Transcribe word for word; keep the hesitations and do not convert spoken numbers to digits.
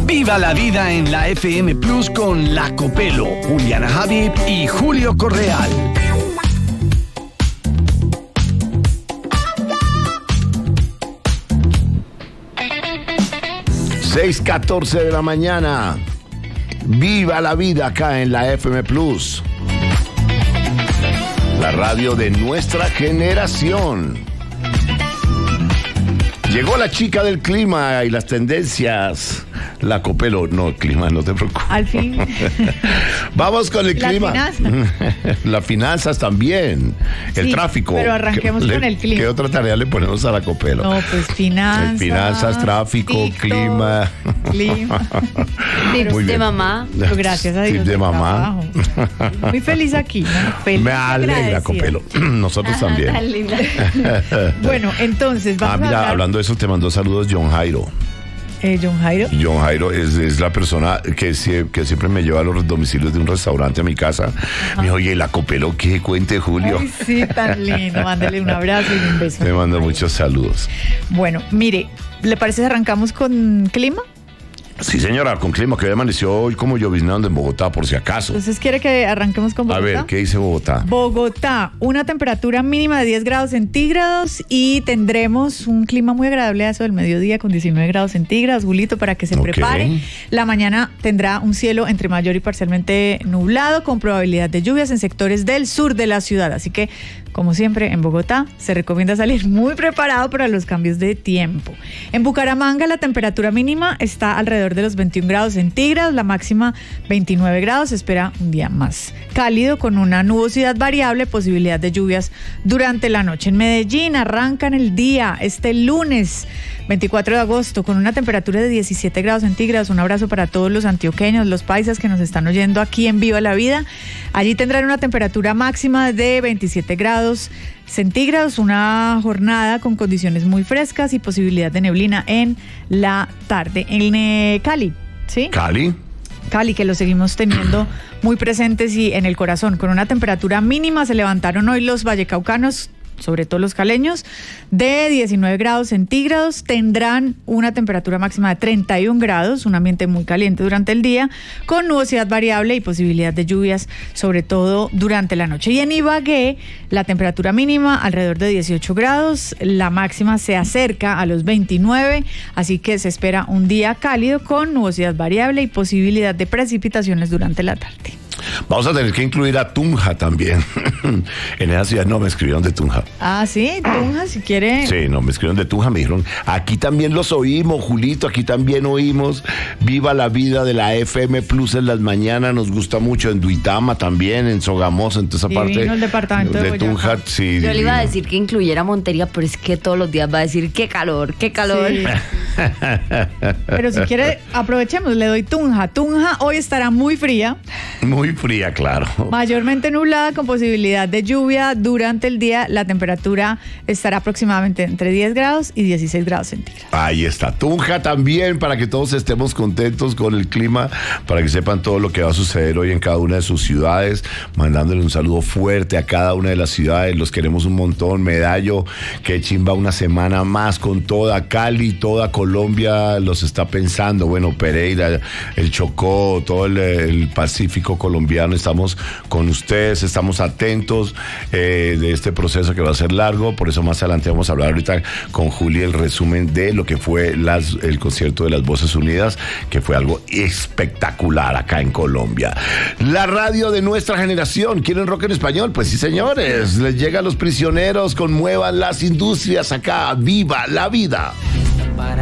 Viva la vida en la F M Plus con La Copelo, Juliana Habib y Julio Correal. seis catorce de la mañana. Viva la vida acá en la F M Plus. La radio de nuestra generación. Llegó la chica del clima y las tendencias. La Copelo, no, clima, no te preocupes. Al fin. Vamos con el Las clima. finanzas. Las finanzas también. El Sí, tráfico. pero arranquemos ¿Qué, con le, el clima. ¿Qué otra tarea le ponemos a la Copelo? No, pues finanzas. Finanzas, tráfico, TikTok, clima. Clima. Tips Muy de bien. mamá. Pero gracias a Dios. Tip de del mamá. trabajo. Muy feliz aquí, ¿no? Feliz, Me alegra, agradecida. Copelo. Nosotros también. Tan linda. Bueno, entonces vamos Ah, mira, a hablar. hablando de eso, te mandó saludos John Jairo. Eh, John Jairo. John Jairo es, es la persona que, sie- que siempre me lleva a los domicilios de un restaurante a mi casa. Me dijo, oye, la Copelo, ¿qué cuente, Julio? Ay, sí, tan lindo. Mándale un abrazo y un beso. Me manda muchos saludos. Bueno, mire, ¿le parece si arrancamos con clima? Sí, señora, con clima que hoy amaneció hoy como lloviznando en Bogotá, por si acaso. Entonces, ¿quiere que arranquemos con A Bogotá? ver, ¿qué dice Bogotá? Bogotá, una temperatura mínima de diez grados centígrados y tendremos un clima muy agradable a eso del mediodía con diecinueve grados centígrados, Julito, para que se Ok. prepare. La mañana tendrá un cielo entre mayor y parcialmente nublado con probabilidad de lluvias en sectores del sur de la ciudad. Así que, como siempre, en Bogotá se recomienda salir muy preparado para los cambios de tiempo. En Bucaramanga la temperatura mínima está alrededor de los veintiún grados centígrados, la máxima veintinueve grados, se espera un día más cálido con una nubosidad variable, posibilidad de lluvias durante la noche. En Medellín arrancan el día este lunes veinticuatro de agosto con una temperatura de diecisiete grados centígrados. Un abrazo para todos los antioqueños, los paisas que nos están oyendo aquí en Viva la Vida. Allí tendrán una temperatura máxima de veintisiete grados centígrados, una jornada con condiciones muy frescas y posibilidad de neblina en la tarde. En eh, Cali, ¿sí? Cali. Cali, que lo seguimos teniendo muy presentes y en el corazón, con una temperatura mínima. Se levantaron hoy los vallecaucanos, sobre todo los caleños, de diecinueve grados centígrados. Tendrán una temperatura máxima de treinta y un grados, un ambiente muy caliente durante el día, con nubosidad variable y posibilidad de lluvias, sobre todo durante la noche. Y en Ibagué, la temperatura mínima alrededor de dieciocho grados, la máxima se acerca a los veintinueve, así que se espera un día cálido con nubosidad variable y posibilidad de precipitaciones durante la tarde. Vamos a tener que incluir a Tunja también. En esa ciudad no me escribieron de Tunja. Ah, sí, Tunja, si quiere. Sí, no, me escribieron de Tunja, me dijeron, aquí también los oímos, Julito, aquí también oímos. Viva la vida de la F M Plus en las mañanas, nos gusta mucho en Duitama también, en Sogamoso, en toda esa Divino parte el departamento de Boyacá. Tunja. Sí, Yo le iba a divino. decir que incluyera Montería, pero es que todos los días va a decir qué calor, qué calor. Sí. Pero si quiere, aprovechemos, le doy Tunja. Tunja hoy estará muy fría, Muy fría, claro. mayormente nublada con posibilidad de lluvia durante el día. La temperatura estará aproximadamente entre diez grados y dieciséis grados centígrados. Ahí está, Tunja también, para que todos estemos contentos con el clima, para que sepan todo lo que va a suceder hoy en cada una de sus ciudades, mandándole un saludo fuerte a cada una de las ciudades, los queremos un montón. Medallo, que chimba, una semana más con toda Cali, toda Colombia los está pensando, bueno, Pereira, el Chocó, todo el, el Pacífico colombiano, estamos con ustedes, estamos atentos eh, de este proceso que va a ser largo, por eso más adelante vamos a hablar ahorita con Juli el resumen de lo que fue las, el concierto de las Voces Unidas, que fue algo espectacular acá en Colombia. La radio de nuestra generación, ¿quieren rock en español? Pues sí, señores, les llega a los prisioneros, conmuevan las industrias acá, viva la vida.